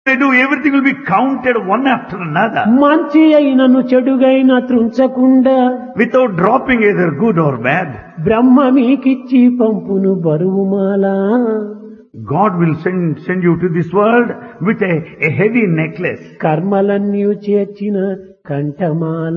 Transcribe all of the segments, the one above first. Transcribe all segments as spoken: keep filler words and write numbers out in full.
they do, everything will be counted one after another మంచి అయినను చెడుగైన త్రుంచకుండా without dropping either good or bad. బ్రహ్మ మీకిచ్చి పంపును బరువుమాలా. God will send, send you to this world with a, a heavy necklace. కర్మలన్నీ చేర్చిన కంఠమాల.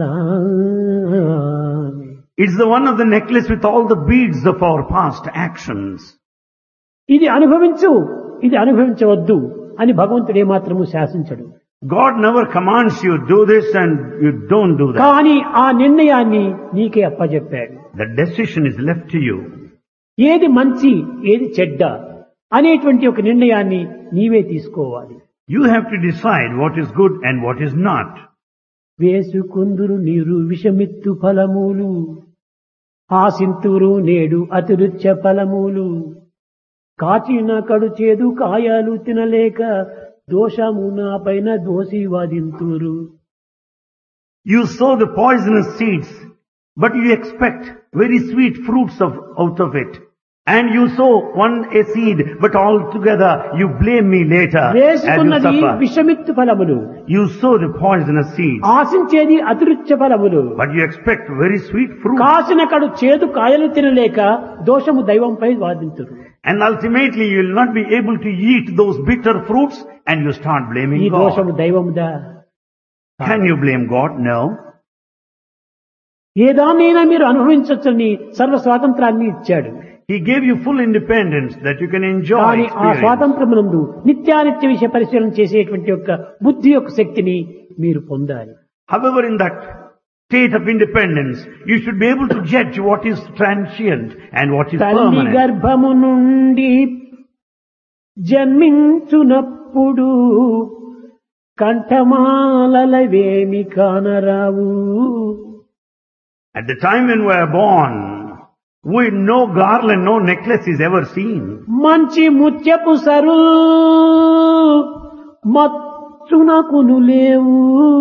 It's the one of the necklace with all the beads of our past actions. ఇది అనుభవించు, ఇది అనుభవించవద్దు అని భగవంతుడు ఏమాత్రము శాసించడు. God never commands you do this and you don't do that. కానీ ఆ నిర్ణయాన్ని నీకే అప్పజెప్పాడు. The decision is left to you. ఏది మంచి ఏది చెడ్డ అనేటువంటి ఒక నిర్ణయాన్ని నీవే తీసుకోవాలి. You have to decide what is good and what is not. వేసుకుందురు నీరు విషమిత్తు ఫలములు, ఆసింతురు నేడు అతిరుచ్య ఫలములు, కాచిన కడు చేదు కాయాలు తినలేక దోషము నా పైన దోషి వాదింతురు. You sow the poisonous seeds, but you expect very sweet fruits of, out of it. And you sow one a seed, but altogether you blame me later as you వేసుకున్నది suffer. విషమిత్తు ఫలములు, You sow the poisonous seeds, ఆశించేది అతిరుచ్య ఫలములు, but you expect very sweet fruit. కాసిన కడు చేదు కాయలు తినలేక దోషము దైవంపై వాదింతురు. And ultimately you will not be able to eat those bitter fruits and you start ఈ blaming దోషము God. దైవముదా? Can you blame God? No. ఏదానైనా మీరు అనుభవించవచ్చని సర్వ స్వాతంత్రాన్ని ఇచ్చాడు. He gave you full independence that you can enjoy కానీ ఆ experience. స్వాతంత్రమునందు నిత్యానిత్య విషయ పరిశీలన చేసేటువంటి యొక్క బుద్ధి యొక్క శక్తిని మీరు పొందాలి. However, in that state of independence, you should be able to judge what is transient and what is తల్లి permanent. గర్భము నుండి జన్మించునప్పుడు కంఠమాలవేమి కానరావు. At the time when we are born, we no garland, no necklace is ever seen. మంచి ముత్యపు sir మచ్చునకును లేవు.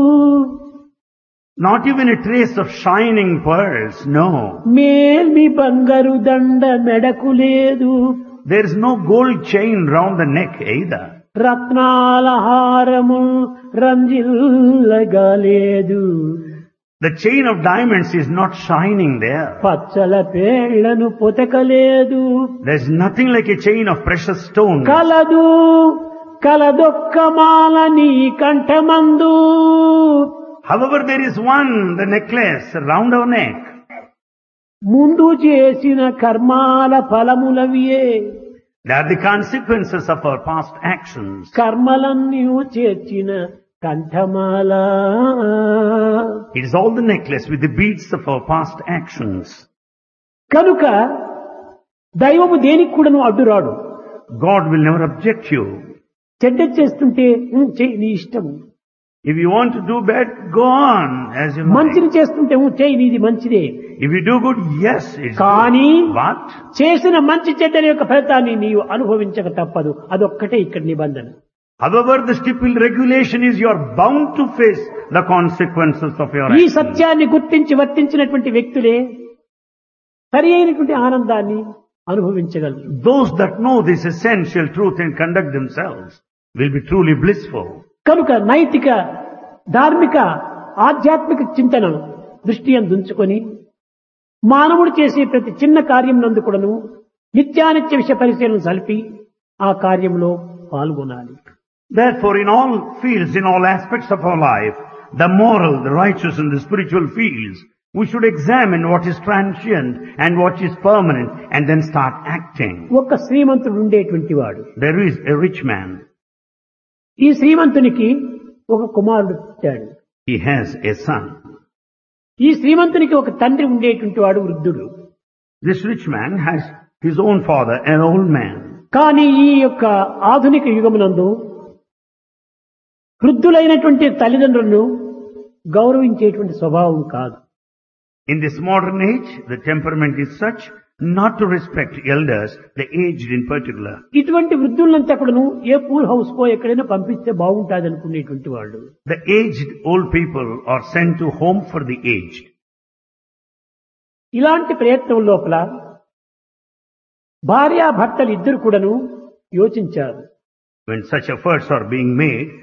Not even a trace of shining pearls, no. మేల్మి బంగారు దండ మెడకు లేదు. There is no gold chain round the neck either. రత్నాల హారము రంజిల్లగా లేదు. The chain of diamonds is not shining there. Pachchala పేళ్లను పొతకలేదు. There is nothing like a chain of precious stones. కలదు కలదొక్కమాల నీ కంఠమందు. However, there is one, the necklace round our neck. ముందు చేసిన కర్మాల ఫలములవియే. They are the consequences of our past actions. కర్మలన్నీ చేర్చిన కంఠమాల. It is all the necklace with the beads of our past actions. కనుక దైవము దేనికి కూడాను అడ్డురాడు. God will never object you. చెడ్డ చేస్తుంటే "ఉం, చెయ్యి నీ ఇష్టం." If you want to do bad, go on as you మంచిని like. చేస్తుంటే "ఉం, చెయ్యి నీది మంచిదే." If you do good, yes, it's కానీ good. But చేసిన మంచి చెడ్డల యొక్క ఫలితాన్ని నీవు అనుభవించక తప్పదు. అదొక్కటే ఇక్కడ నిబంధన. however, the stipulated regulation is you are bound to face the consequences of your ఈ actions. సత్యాన్ని గుర్తించి వర్తించినటువంటి వ్యక్తులే సరి అయినటువంటి ఆనందాన్ని అనుభవించగలరు. Those that know this essential truth and conduct themselves will be truly blissful. కనుక నైతిక ధార్మిక ఆధ్యాత్మిక చింతన దృష్టి అందుంచుకొని మానవుడు చేసే ప్రతి చిన్న కార్యం నందు కూడాను నిత్యానిత్య విషయ పరిశీలన సలిపి ఆ కార్యంలో పాల్గొనాలి. Therefore, in all fields, in all aspects of our life, the moral, the righteous and the spiritual fields, we should examine what is transient and what is permanent and then start acting. ఒక శ్రీమంతుడు ఉండేటువంటి వాడు. There is a rich man. ఈ శ్రీమంతునికి ఒక కుమారుడు పుట్టాడు. He has a son. ఈ శ్రీమంతునికి ఒక తండ్రి ఉండేటువంటి వాడు వృద్ధుడు. This rich man has his own father, an old man. కానీ ఈ యొక్క ఆధునిక యుగమునందు వృద్ధులైనటువంటి తల్లిదండ్రులను గౌరవించేటువంటి స్వభావం కాదు. In this modern age, the temperament is such not to respect elders, the aged in particular. ఇటువంటి వృద్ధులంతా కూడాను ఏ పూల్ హౌస్ కో ఎక్కడైనా పంపిస్తే బాగుంటుంది అనుకునేటువంటి వాళ్ళు. The aged old people are sent to home for the aged. ఇలాంటి ప్రయత్నం లోపల భార్యాభర్తలు ఇద్దరు కూడాను యోచించారు. When such efforts are being made,